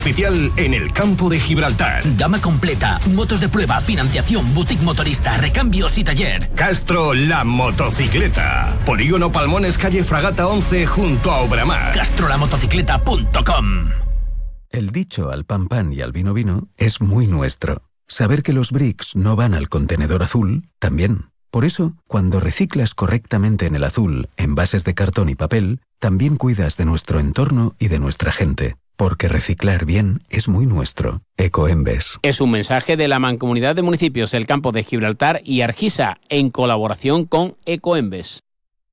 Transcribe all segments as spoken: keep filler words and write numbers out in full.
Oficial en el campo de Gibraltar. Gama completa, motos de prueba, financiación, boutique motorista, recambios y taller. Castro, la motocicleta. Polígono Palmones, calle Fragata once, junto a Obramar. castro la motocicleta punto com. El dicho al pan pan y al vino vino es muy nuestro. Saber que los bricks no van al contenedor azul, también. Por eso, cuando reciclas correctamente en el azul, envases de cartón y papel, también cuidas de nuestro entorno y de nuestra gente. Porque reciclar bien es muy nuestro. Ecoembes. Es un mensaje de la Mancomunidad de Municipios El Campo de Gibraltar y Argisa, en colaboración con Ecoembes.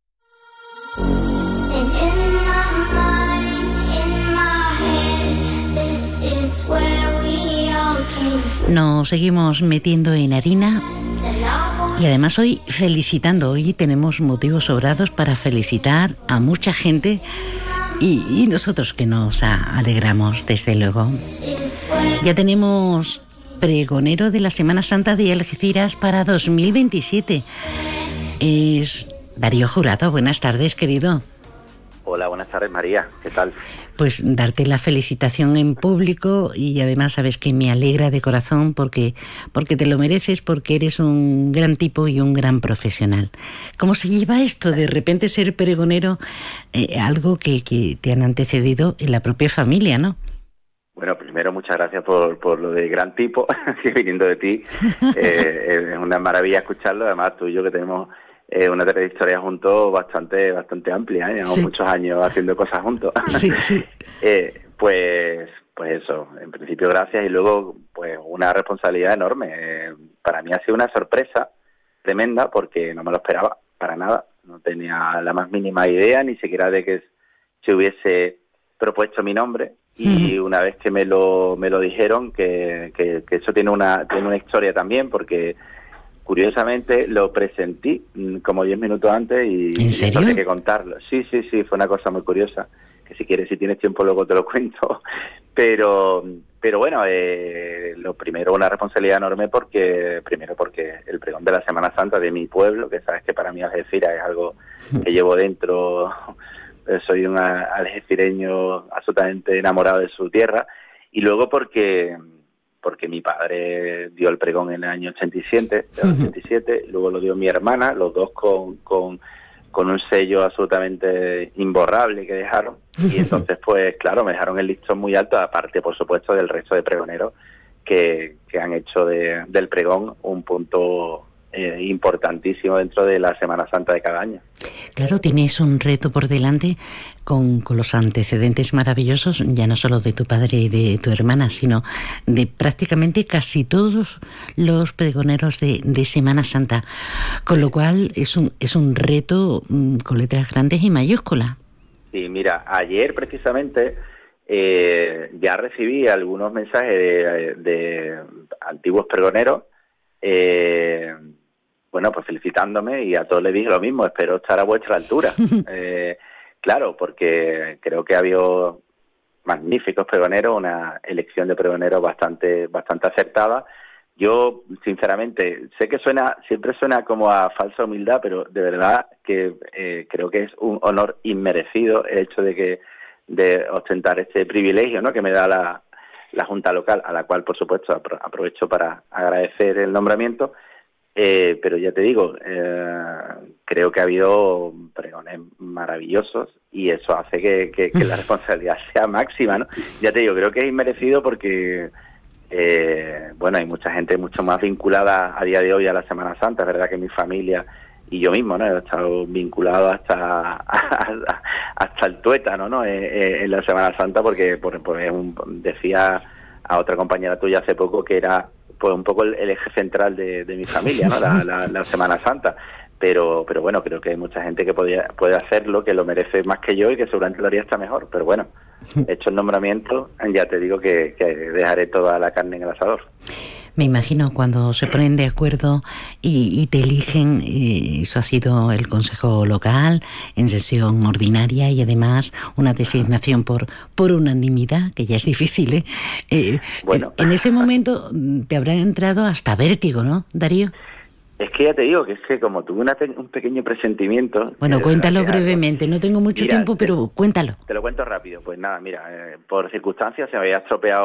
Nos seguimos metiendo en harina y además hoy felicitando. Hoy tenemos motivos sobrados para felicitar a mucha gente. Y, y nosotros que nos alegramos, desde luego. Ya tenemos pregonero de la Semana Santa de Algeciras para dos mil veintisiete. Es Darío Jurado. Buenas tardes, querido. Hola, buenas tardes, María. ¿Qué tal? Pues darte la felicitación en público y además sabes que me alegra de corazón porque, porque te lo mereces, porque eres un gran tipo y un gran profesional. ¿Cómo se lleva esto de repente ser pregonero? Eh, algo que, que te han antecedido en la propia familia, ¿no? Bueno, primero muchas gracias por, por lo de gran tipo, viniendo de ti. Eh, es una maravilla escucharlo, además tú y yo que tenemos... Eh, una trayectoria juntos bastante bastante amplia, ¿eh? Llevamos sí. muchos años haciendo cosas juntos. Sí, sí. eh, pues pues eso, en principio gracias y luego pues una responsabilidad enorme. Eh, para mí ha sido una sorpresa tremenda porque no me lo esperaba para nada. No tenía la más mínima idea ni siquiera de que se hubiese propuesto mi nombre y uh-huh. una vez que me lo me lo dijeron que, que, que eso tiene una tiene una historia también porque curiosamente lo presentí como diez minutos antes y ¿En serio? Hay que contarlo. Sí, sí, sí, fue una cosa muy curiosa, que si quieres, si tienes tiempo luego te lo cuento. Pero pero bueno, eh, lo primero, una responsabilidad enorme porque, primero porque el pregón de la Semana Santa de mi pueblo, que sabes que para mí Algeciras es algo que llevo dentro, soy un algecireño absolutamente enamorado de su tierra, y luego porque... porque mi padre dio el pregón en el año ochenta y siete, uh-huh. ochenta y siete, luego lo dio mi hermana, los dos con, con, con un sello absolutamente imborrable que dejaron, uh-huh. y entonces pues claro, me dejaron el listón muy alto, aparte por supuesto del resto de pregoneros que, que han hecho de, del pregón un punto eh, importantísimo dentro de la Semana Santa de cada año. Claro, tienes un reto por delante con, con los antecedentes maravillosos, ya no solo de tu padre y de tu hermana, sino de prácticamente casi todos los pregoneros de, de Semana Santa, con lo cual es un, es un reto mmm, con letras grandes y mayúsculas. Sí, mira, ayer precisamente eh, ya recibí algunos mensajes de, de antiguos pregoneros, eh, bueno, pues felicitándome, y a todos les dije lo mismo, espero estar a vuestra altura. eh, claro, porque creo que ha habido magníficos pregoneros, una elección de pregoneros bastante bastante acertada. Yo, sinceramente, sé que suena siempre suena como a falsa humildad, pero de verdad que eh, creo que es un honor inmerecido el hecho de que de ostentar este privilegio, ¿no?, que me da la, la Junta Local, a la cual, por supuesto, apro- aprovecho para agradecer el nombramiento. Eh, pero ya te digo, eh, creo que ha habido pregones maravillosos y eso hace que, que, que la responsabilidad sea máxima, ¿no? Ya te digo, creo que es inmerecido porque, eh, bueno, hay mucha gente mucho más vinculada a día de hoy a la Semana Santa. Es verdad que mi familia y yo mismo, ¿no?, he estado vinculado hasta hasta el tuétano, ¿no?, en, en la Semana Santa porque, por, por un, decía a otra compañera tuya hace poco que era pues un poco el, el eje central de, de mi familia, ¿no?, la, la, la Semana Santa. Pero pero bueno, creo que hay mucha gente que podía, puede hacerlo, que lo merece más que yo y que seguramente lo haría hasta mejor. Pero bueno, hecho el nombramiento, ya te digo que, que dejaré toda la carne en el asador. Me imagino cuando se ponen de acuerdo y, y te eligen, y eso ha sido el Consejo Local en sesión ordinaria y además una designación por por unanimidad, que ya es difícil, ¿eh? eh bueno. en, en ese momento te habrá entrado hasta vértigo, ¿no, Darío? Es que ya te digo que es que como tuve una, un pequeño presentimiento... Bueno, cuéntalo brevemente, no tengo mucho mira, tiempo, pero te, cuéntalo. Te lo cuento rápido. Pues nada, mira, eh, por circunstancias se me había estropeado